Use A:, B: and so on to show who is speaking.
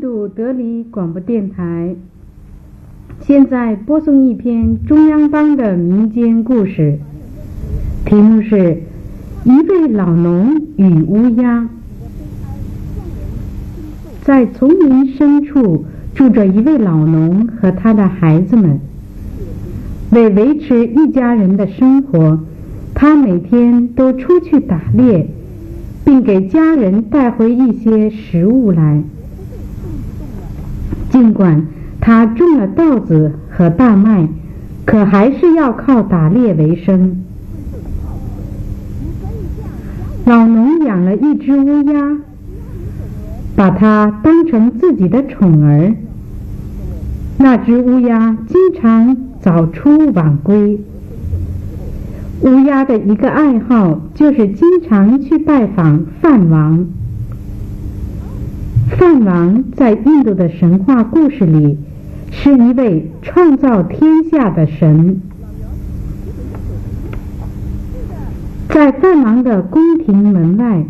A: 度德里广播电台现在播送一篇中央邦的民间故事，题目是《一位老农与乌鸦》。在丛林深处住着一位老农和他的孩子们。为维持一家人的生活，他每天都出去打猎，并给家人带回一些食物来。尽管他种了稻子和大麦，可还是要靠打猎为生。老农养了一只乌鸦，把它当成自己的宠儿。那只乌鸦经常早出晚归。乌鸦的一个爱好就是经常去拜访梵王。梵王在印度的神话故事里是一位创造天下的神。在梵王的宫廷门外